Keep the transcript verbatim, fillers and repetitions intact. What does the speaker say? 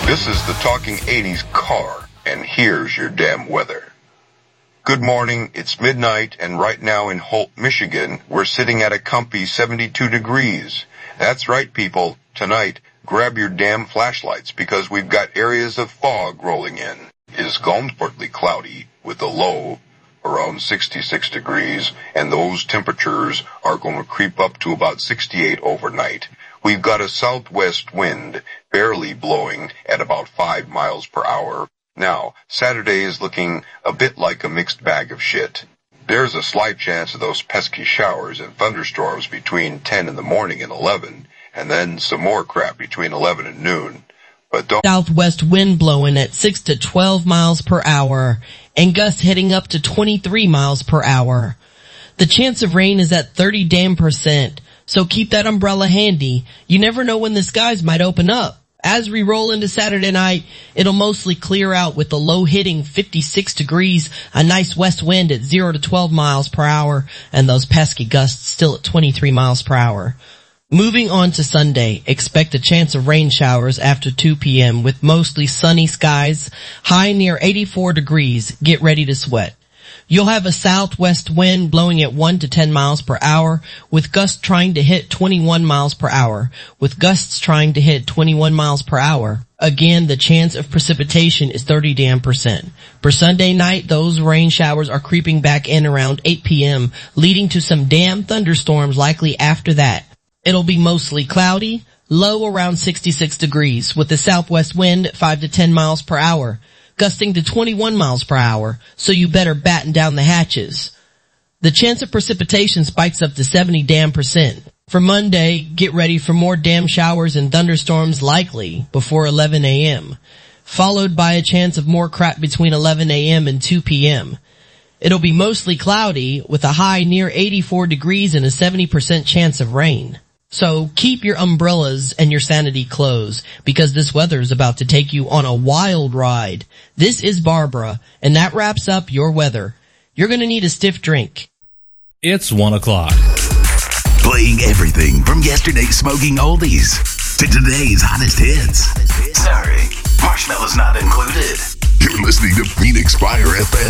This is the Talking eighties car, and here's your damn weather. Good morning, it's midnight, and right now in Holt, Michigan, we're sitting at a comfy seventy-two degrees. That's right, people. Tonight, grab your damn flashlights, because we've got areas of fog rolling in. It is comfortably cloudy, with a low around sixty-six degrees, and those temperatures are going to creep up to about sixty-eight overnight. We've got a southwest wind barely blowing at about five miles per hour. Now, Saturday is looking a bit like a mixed bag of shit. There's a slight chance of those pesky showers and thunderstorms between ten in the morning and eleven, and then some more crap between eleven and noon. But don't... Southwest wind blowing at six to twelve miles per hour, and gusts hitting up to twenty-three miles per hour. The chance of rain is at thirty damn percent. So keep that umbrella handy. You never know when the skies might open up. As we roll into Saturday night, it'll mostly clear out with the low hitting fifty-six degrees, a nice west wind at zero to twelve miles per hour, and those pesky gusts still at twenty-three miles per hour. Moving on to Sunday, expect a chance of rain showers after two p.m. with mostly sunny skies, high near eighty-four degrees. Get ready to sweat. You'll have a southwest wind blowing at one to ten miles per hour, with gusts trying to hit twenty-one miles per hour, with gusts trying to hit twenty-one miles per hour. Again, the chance of precipitation is thirty damn percent. For Sunday night, those rain showers are creeping back in around eight p.m., leading to some damn thunderstorms likely after that. It'll be mostly cloudy, low around sixty-six degrees, with the southwest wind at five to ten miles per hour. Gusting to twenty-one miles per hour, so you better batten down the hatches. The chance of precipitation spikes up to seventy damn percent. For Monday, get ready for more damn showers and thunderstorms likely before eleven a.m., followed by a chance of more crap between eleven a.m. and two p.m. It'll be mostly cloudy with a high near eighty-four degrees and a seventy percent chance of rain. So keep your umbrellas and your sanity close, because this weather is about to take you on a wild ride. This is Barbara, and that wraps up your weather. You're going to need a stiff drink. It's one o'clock. Playing everything from yesterday's smoking oldies to today's hottest hits. Sorry, Marshmallow's not included. You're listening to Phoenix Fire F M.